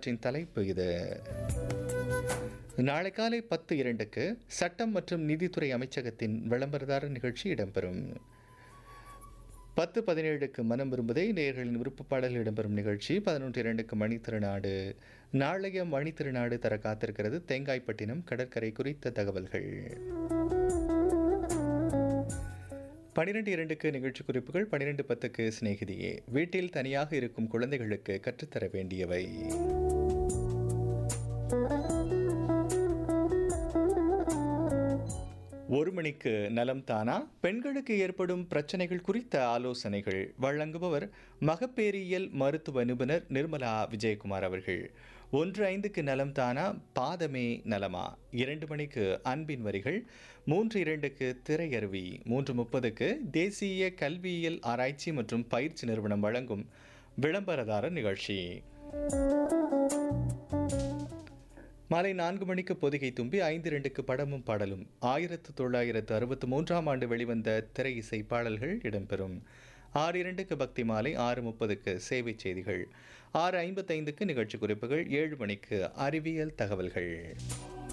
அவற்றின் தலைப்பு இது. நாளை காலை 10:02க்கு சட்டம் மற்றும் நீதித்துறை அமைச்சகத்தின் விளம்பரதாரர் நிகழ்ச்சி இடம்பெறும். 10:17க்கு மனம் விரும்புதே நேயர்களின் விருப்ப பாடல்கள் இடம்பெறும் நிகழ்ச்சி. 11:02க்கு மணித்திருநாடு. நாளைய மணித்திருநாடு தர காத்திருக்கிறது தேங்காய்பட்டினம் கடற்கரை குறித்த தகவல்கள். 12:02க்கு நிகழ்ச்சி குறிப்புகள். 12:10க்கு சிநேகிதியே வீட்டில் தனியாக இருக்கும் குழந்தைகளுக்கு கற்றுத்தர வேண்டியவை. ஒரு மணிக்கு நலம் தானா பெண்களுக்கு ஏற்படும் பிரச்சனைகள் குறித்த ஆலோசனைகள் வழங்குபவர் மகப்பேறியல் மருத்துவ நிபுணர் நிர்மலா விஜயகுமார் அவர்கள். 1:05க்கு நலம் தானா பாதமே நலமா. 2 மணிக்கு அன்பின் வரிகள். 3:02க்கு திரையருவி. 3:30க்கு தேசிய கல்வியியல் ஆராய்ச்சி மற்றும் பயிற்சி நிறுவனம் வழங்கும் விளம்பரதாரர் நிகழ்ச்சி. மாலை 4 மணிக்கு பொதிகை தும்பி. 5:02க்கு படமும் பாடலும். 1963ஆம் ஆண்டு வெளிவந்த திரை இசை பாடல்கள் இடம்பெறும். 6:02க்கு பக்தி மாலை. 6:30க்கு சேவை செய்திகள். 6:55க்கு நிகழ்ச்சி குறிப்புகள். 7 மணிக்கு அறிவியல் தகவல்கள்.